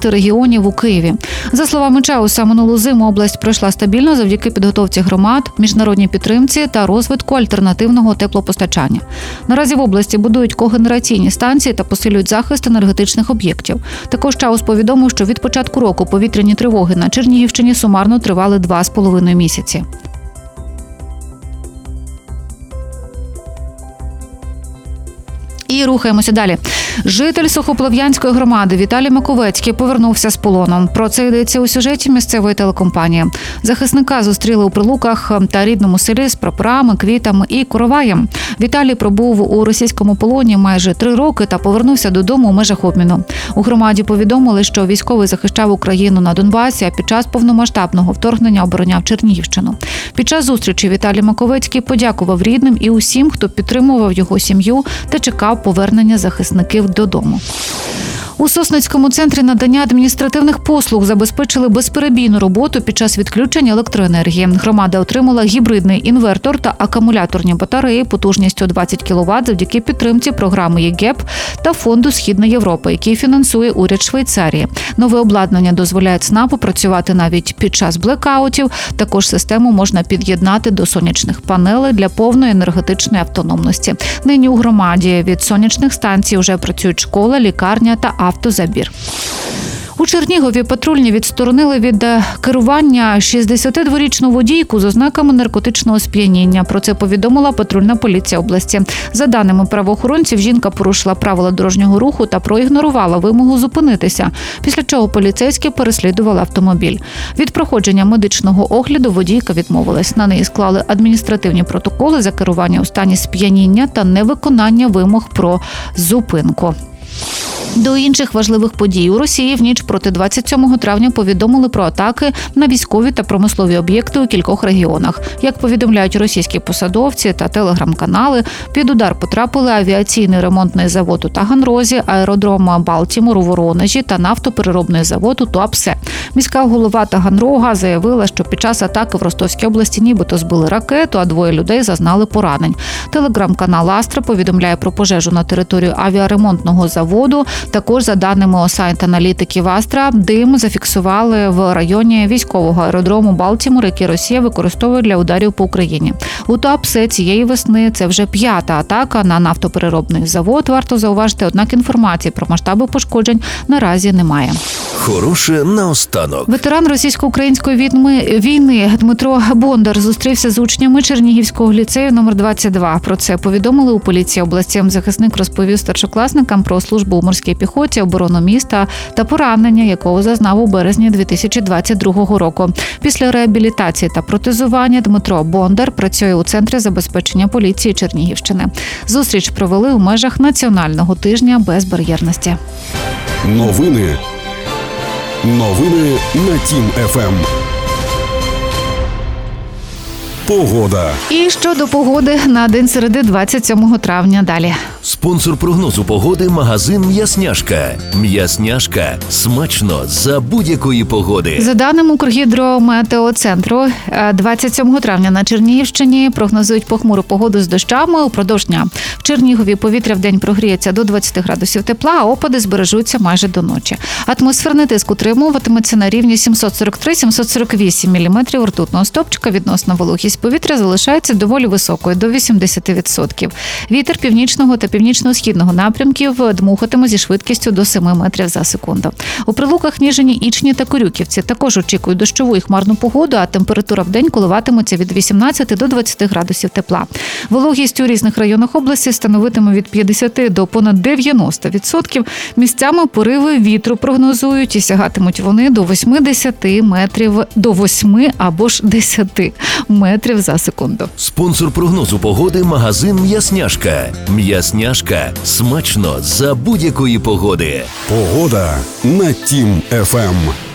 решти регіонів у Києві. За словами Чауса, минулу зиму область пройшла стабільно завдяки підготовці громад, міжнародній підтримці та розвитку альтернативного теплопостачання. Наразі в області будують когенераційні станції та посилюють захист енергетичних об'єктів. Також Чаус повідомив, що від початку року повітряні тривоги на Чернігівщині сумарно тривали 2,5 місяці. І рухаємося далі. Житель Сухоплав'янської громади Віталій Маковецький повернувся з полону. Про це йдеться у сюжеті місцевої телекомпанії. Захисника зустріли у Прилуках та рідному селі з прапорами, квітами і короваєм. Віталій пробув у російському полоні майже 3 роки та повернувся додому у межах обміну. У громаді повідомили, що військовий захищав Україну на Донбасі, а під час повномасштабного вторгнення обороняв Чернігівщину. Під час зустрічі Віталій Маковецький подякував рідним і усім, хто підтримував його сім'ю та чекав повернення захисників додому. У Сосницькому центрі надання адміністративних послуг забезпечили безперебійну роботу під час відключення електроенергії. Громада отримала гібридний інвертор та акумуляторні батареї потужністю 20 кВт завдяки підтримці програми ЄГЕП та Фонду Східної Європи, який фінансує уряд Швейцарії. Нове обладнання дозволяє ЦНАПу працювати навіть під час блекаутів. Також систему можна під'єднати до сонячних панелей для повної енергетичної автономності. Нині у громаді від сонячних станцій вже працюють школа, лікарня та автозабір. У Чернігові патрульні відсторонили від керування 62-річну водійку з ознаками наркотичного сп'яніння. Про це повідомила патрульна поліція області. За даними правоохоронців, жінка порушила правила дорожнього руху та проігнорувала вимогу зупинитися, після чого поліцейські переслідували автомобіль. Від проходження медичного огляду водійка відмовилась. На неї склали адміністративні протоколи за керування у стані сп'яніння та невиконання вимог про зупинку. До інших важливих подій. У Росії в ніч проти 27 травня повідомили про атаки на військові та промислові об'єкти у кількох регіонах. Як повідомляють російські посадовці та телеграм-канали, під удар потрапили авіаційний ремонтний завод у Таганрозі, аеродром Балтімор у Воронежі та нафтопереробний завод у Туапсе. Міська голова Таганрога заявила, що під час атаки в Ростовській області нібито збили ракету, а 2 людей зазнали поранень. Телеграм-канал Астра повідомляє про пожежу на території авіаремонтного заводу. Також, за даними осайт-аналітиків Астра, дим зафіксували в районі військового аеродрому Балтімор, який Росія використовує для ударів по Україні. У Туапсе цієї весни це вже 5-та атака на нафтопереробний завод. Варто зауважити, однак інформації про масштаби пошкоджень наразі немає. Хороше наостанок. Ветеран російсько-української війни Дмитро Бондар зустрівся з учнями Чернігівського ліцею номер 22. Про це повідомили у поліції області. Захисник розповів старшокласникам про службу у морській піхоті, оборону міста та поранення, якого зазнав у березні 2022 року. Після реабілітації та протезування Дмитро Бондар працює у Центрі забезпечення поліції Чернігівщини. Зустріч провели у межах Національного тижня безбар'єрності. Новини на Тім ФМ. Погода. І щодо погоди на день середи 27 травня далі. Спонсор прогнозу погоди – магазин «М'ясняшка». «М'ясняшка» – смачно за будь-якої погоди. За даними Укргідрометеоцентру, 27 травня на Чернігівщині прогнозують похмуру погоду з дощами упродовж дня. В Чернігові повітря вдень прогріється до 20 градусів тепла, а опади збережуться майже до ночі. Атмосферний тиск утримуватиметься на рівні 743-748 мм ртутного стовпчика. Відносна вологість повітря залишається доволі високою – до 80%. Вітер північного та північно-східного напрямків дмухатиме зі швидкістю до 7 метрів за секунду. У Прилуках, Ніжині, Ічні та Корюківці також очікують дощову і хмарну погоду, а температура вдень коливатиметься від 18 до 20 градусів тепла. Вологість у різних районах області становитиме від 50 до понад 90%. Місцями пориви вітру прогнозують і сягатимуть вони до 80 метрів, до 8 або ж 10 метрів за секунду. Спонсор прогнозу погоди – магазин «М'ясняшка». «М'ясняшка» – смачно за будь-якої погоди. Погода на Тім ФМ.